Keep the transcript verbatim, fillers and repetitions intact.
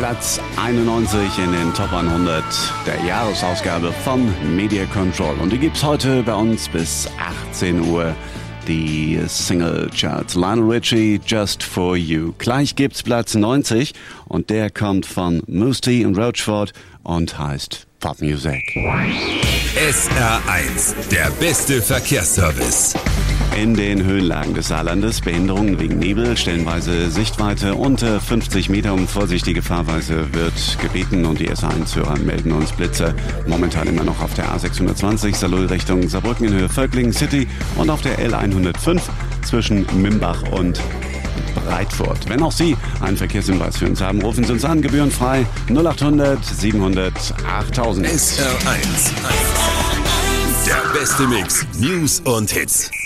Platz einundneunzig in den Top hundert der Jahresausgabe von Media Control. Und die gibt's heute bei uns bis achtzehn Uhr. Die Single Charts. Lionel Richie, Just For You. Gleich gibt's Platz neunzig und der kommt von Mousse T und Roachford und heißt Pop Music. S R eins, der beste Verkehrsservice. In den Höhenlagen des Saarlandes Behinderungen wegen Nebel, stellenweise Sichtweite unter fünfzig Meter. Um vorsichtige Fahrweise wird gebeten und die S eins Hörer melden uns Blitze. Momentan immer noch auf der A sechshundertzwanzig Saarlouis Richtung Saarbrücken in Höhe Völklingen City und auf der L hundertfünf zwischen Mimbach und Breitfurt. Wenn auch Sie einen Verkehrshinweis für uns haben, rufen Sie uns an, gebührenfrei null achthundert siebenhundert achttausend. S R eins, der beste Mix, News und Hits.